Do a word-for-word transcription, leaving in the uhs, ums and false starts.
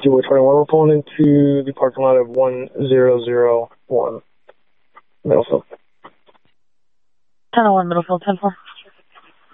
two twenty-one, we're pulling into the parking lot of one zero zero one Middlefield. ten oh one Middlefield, ten four.